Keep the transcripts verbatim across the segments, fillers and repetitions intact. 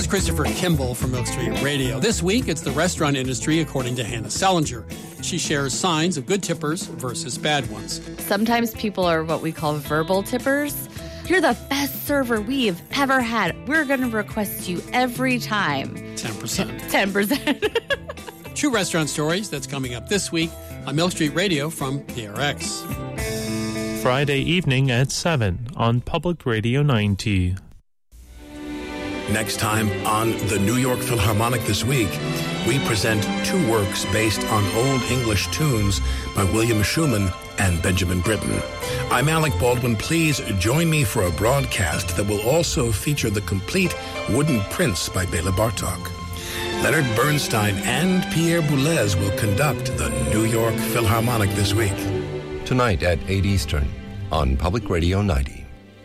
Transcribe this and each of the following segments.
is Christopher Kimball from Milk Street Radio. This week, it's the restaurant industry, according to Hannah Selinger. She shares signs of good tippers versus bad ones. Sometimes people are what we call verbal tippers. You're the best server we've ever had. We're going to request you every time. ten percent. ten percent. True restaurant stories, that's coming up this week on Milk Street Radio from P R X. Friday evening at seven on Public Radio ninety. Next time on the New York Philharmonic This Week, we present two works based on Old English tunes by William Schumann and Benjamin Britten. I'm Alec Baldwin. Please join me for a broadcast that will also feature the complete Wooden Prince by Bela Bartok. Leonard Bernstein and Pierre Boulez will conduct the New York Philharmonic This Week. Tonight at eight Eastern on Public Radio ninety.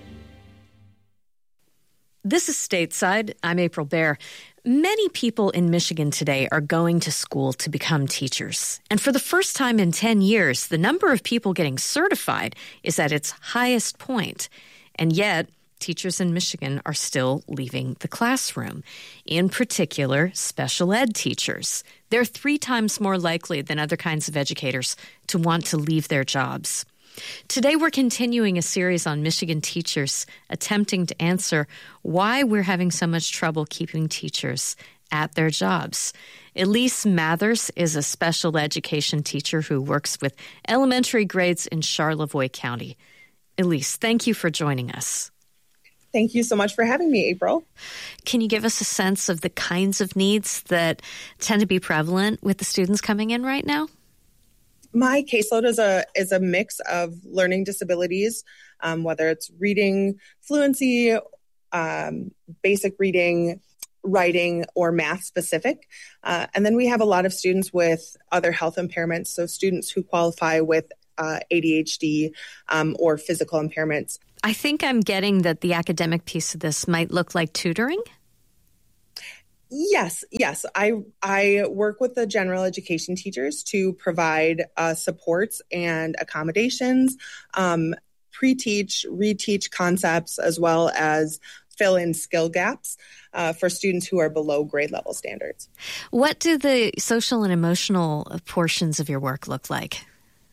This is Stateside. I'm April Baer. Many people in Michigan today are going to school to become teachers. And for the first time in ten years, the number of people getting certified is at its highest point. And yet, teachers in Michigan are still leaving the classroom. In particular, special ed teachers. They're three times more likely than other kinds of educators to want to leave their jobs. Today, we're continuing a series on Michigan teachers, attempting to answer why we're having so much trouble keeping teachers at their jobs. Elise Mathers is a special education teacher who works with elementary grades in Charlevoix County. Elise, thank you for joining us. Thank you so much for having me, April. Can you give us a sense of the kinds of needs that tend to be prevalent with the students coming in right now? My caseload is a is a mix of learning disabilities, um, whether it's reading fluency, um, basic reading, writing, or math specific. Uh, and then we have a lot of students with other health impairments, so students who qualify with uh, A D H D um, or physical impairments. I think I'm getting that the academic piece of this might look like tutoring. Yes, yes. I I work with the general education teachers to provide uh, supports and accommodations, um, pre-teach, reteach concepts, as well as fill in skill gaps uh, for students who are below grade level standards. What do the social and emotional portions of your work look like?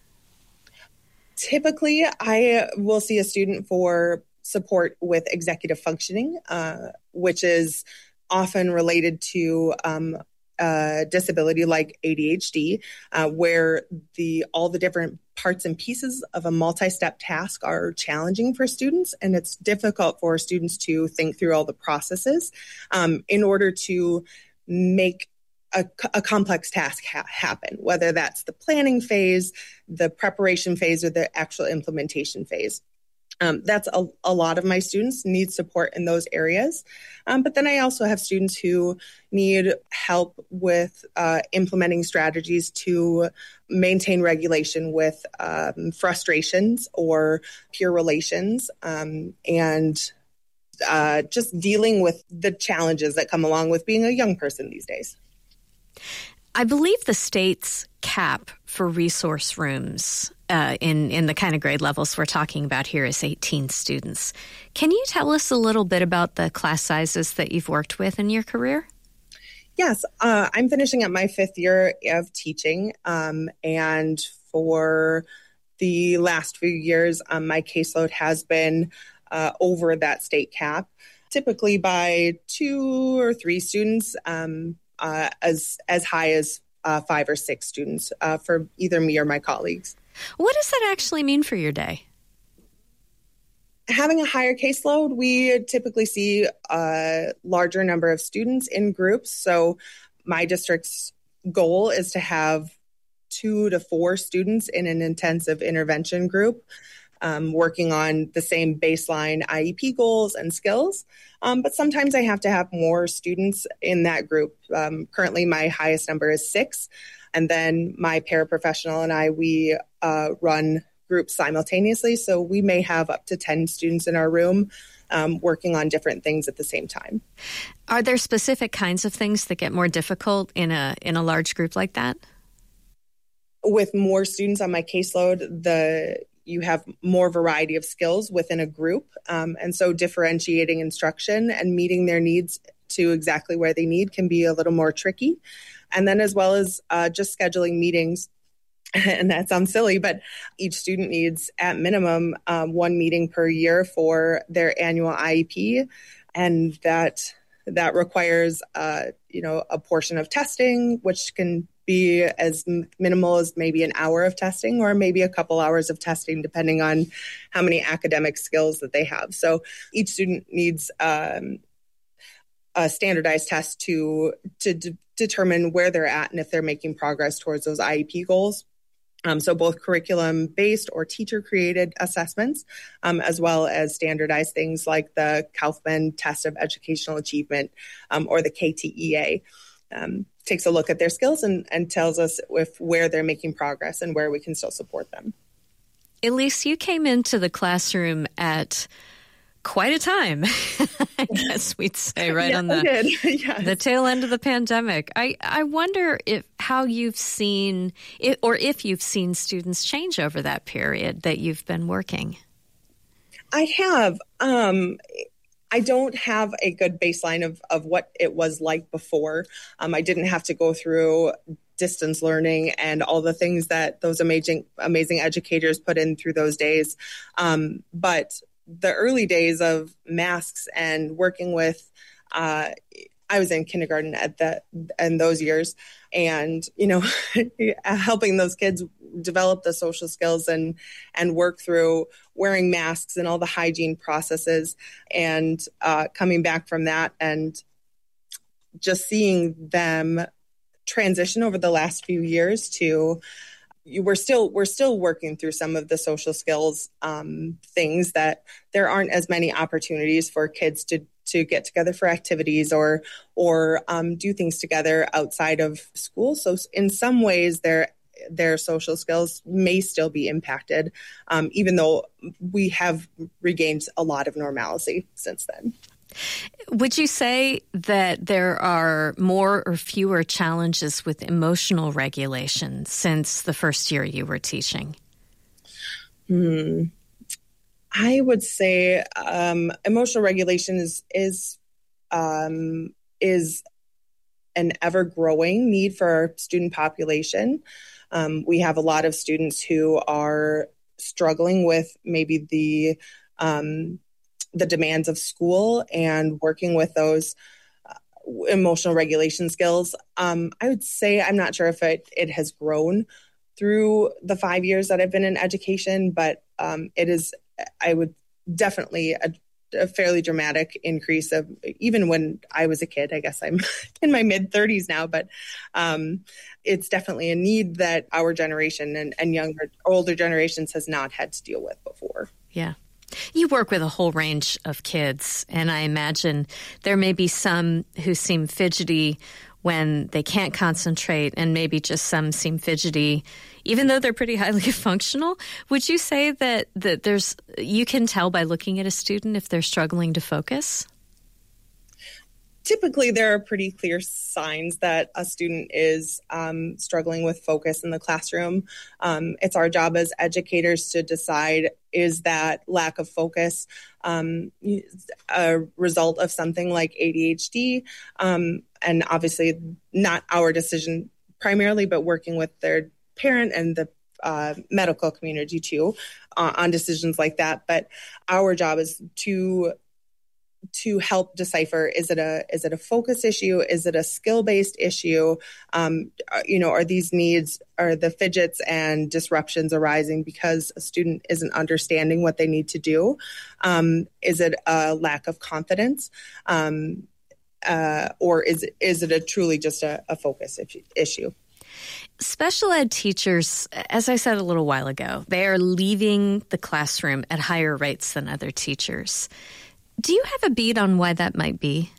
Typically, I will see a student for support with executive functioning, uh, which is often related to um, a disability like A D H D, uh, where the all the different parts and pieces of a multi-step task are challenging for students, and it's difficult for students to think through all the processes um, in order to make a, a complex task ha- happen, whether that's the planning phase, the preparation phase, or the actual implementation phase. Um, that's a, a lot of my students need support in those areas. Um, but then I also have students who need help with uh, implementing strategies to maintain regulation with um, frustrations or peer relations um, and uh, just dealing with the challenges that come along with being a young person these days. I believe the state's cap for resource rooms uh, in, in the kind of grade levels we're talking about here is eighteen students. Can you tell us a little bit about the class sizes that you've worked with in your career? Yes, uh, I'm finishing up my fifth year of teaching, um, and for the last few years, um, my caseload has been uh, over that state cap, typically by two or three students, um, uh, as as high as uh, five or six students uh, for either me or my colleagues. What does that actually mean for your day? Having a higher caseload, we typically see a larger number of students in groups. So my district's goal is to have two to four students in an intensive intervention group, um, working on the same baseline I E P goals and skills. Um, but sometimes I have to have more students in that group. Um, currently, my highest number is six. And then my paraprofessional and I, we uh, run groups simultaneously. So we may have up to ten students in our room um, working on different things at the same time. Are there specific kinds of things that get more difficult in a in a large group like that? With more students on my caseload, the you have more variety of skills within a group. Um, and so differentiating instruction and meeting their needs to exactly where they need can be a little more tricky. And then as well as uh, just scheduling meetings. And that sounds silly, but each student needs at minimum um, one meeting per year for their annual I E P. And that that requires, uh, you know, a portion of testing, which can be as minimal as maybe an hour of testing or maybe a couple hours of testing, depending on how many academic skills that they have. So each student needs um, a standardized test to, to d- determine where they're at and if they're making progress towards those I E P goals. Um, so both curriculum-based or teacher-created assessments, um, as well as standardized things like the Kaufman Test of Educational Achievement um, or the K T E A. Um, takes a look at their skills and, and tells us if where they're making progress and where we can still support them. Elise, you came into the classroom at quite a time, I guess we'd say, right yes, on the yes. the tail end of the pandemic. I, I wonder if how you've seen, it, or if you've seen students change over that period that you've been working. I have. Um, I don't have a good baseline of, of what it was like before. Um, I didn't have to go through distance learning and all the things that those amazing amazing educators put in through those days. Um, but the early days of masks and working with, uh, I was in kindergarten at the in those years, and you know, helping those kids develop the social skills and and work through wearing masks and all the hygiene processes, and uh, coming back from that and just seeing them transition over the last few years to. We're still we're still working through some of the social skills um, things that there aren't as many opportunities for kids to to get together for activities or or um, do things together outside of school. So in some ways, their their social skills may still be impacted, um, even though we have regained a lot of normalcy since then. Would you say that there are more or fewer challenges with emotional regulation since the first year you were teaching? Hmm. I would say um, emotional regulation is is um, is an ever-growing need for our student population. Um, we have a lot of students who are struggling with maybe the um, the demands of school and working with those uh, emotional regulation skills. Um, I would say I'm not sure if it, it has grown through the five years that I've been in education, but um, it is, I would definitely a, a fairly dramatic increase of even when I was a kid. I guess I'm in my mid thirties now, but um, it's definitely a need that our generation and, and younger, older generations has not had to deal with before. Yeah. You work with a whole range of kids, and I imagine there may be some who seem fidgety when they can't concentrate, and maybe just some seem fidgety even though they're pretty highly functional. Would you say that, that there's you can tell by looking at a student if they're struggling to focus? Typically, there are pretty clear signs that a student is um, struggling with focus in the classroom. Um, it's our job as educators to decide, is that lack of focus um, a result of something like A D H D? Um, and obviously not our decision primarily, but working with their parent and the uh, medical community too uh, on decisions like that. But our job is to to help decipher, is it a is it a focus issue? Is it a skill-based issue? Um, you know, are these needs, are the fidgets and disruptions arising because a student isn't understanding what they need to do? Um, is it a lack of confidence? Um, uh, or is, is it a truly just a, a focus issue? Special ed teachers, as I said a little while ago, they are leaving the classroom at higher rates than other teachers. Do you have a beat on why that might be?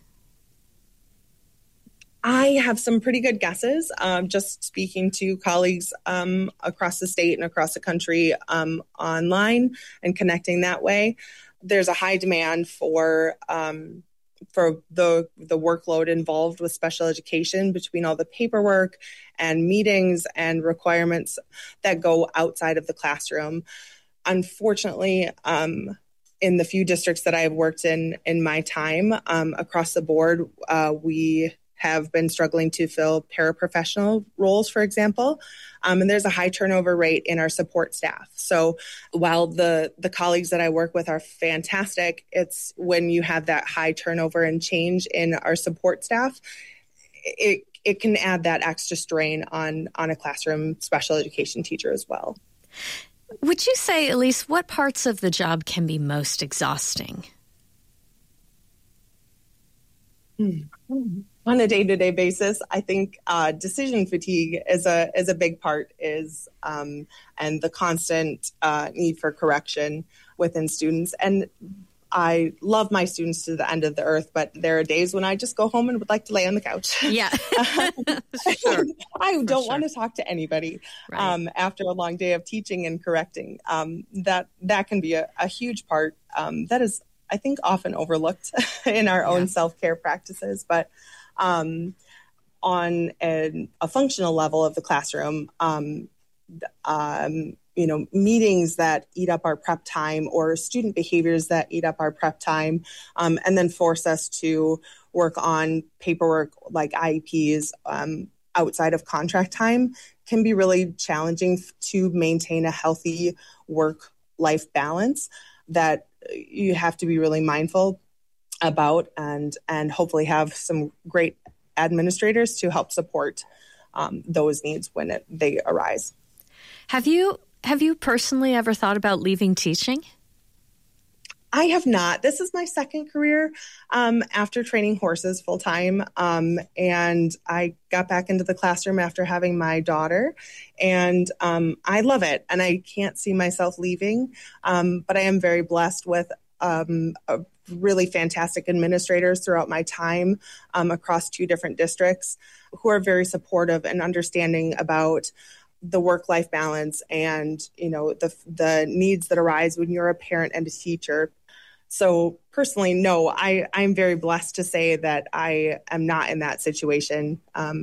I have some pretty good guesses. Um, just speaking to colleagues um, across the state and across the country um, online and connecting that way, there's a high demand for um, for the the workload involved with special education, between all the paperwork and meetings and requirements that go outside of the classroom. Unfortunately, um, in the few districts that I've worked in in my time, um, across the board, uh, we have been struggling to fill paraprofessional roles, for example. Um, and there's a high turnover rate in our support staff. So while the, the colleagues that I work with are fantastic, it's when you have that high turnover and change in our support staff, it it can add that extra strain on, on a classroom special education teacher as well. Would you say, Elise, what parts of the job can be most exhausting? Mm-hmm. On a day-to-day basis, I think uh, decision fatigue is a is a big part, is um, and the constant uh, need for correction within students. And I love my students to the end of the earth, but there are days when I just go home and would like to lay on the couch. Yeah, sure. I don't sure. want to talk to anybody right. um, after a long day of teaching and correcting. Um, that that can be a, a huge part. Um, that is, I think, often overlooked in our yeah. own self-care practices, but. Um, on a, a functional level of the classroom, um, um, you know, meetings that eat up our prep time or student behaviors that eat up our prep time, um, and then force us to work on paperwork like I E Ps um, outside of contract time can be really challenging to maintain a healthy work-life balance that you have to be really mindful about and and hopefully have some great administrators to help support um, those needs when it, they arise. Have you have you personally ever thought about leaving teaching? I have not. This is my second career um, after training horses full time. Um, and I got back into the classroom after having my daughter. And um, I love it. And I can't see myself leaving. Um, but I am very blessed with um, a really fantastic administrators throughout my time um, across two different districts who are very supportive and understanding about the work-life balance and, you know, the the needs that arise when you're a parent and a teacher. So personally, no, I, I'm very blessed to say that I am not in that situation. Um,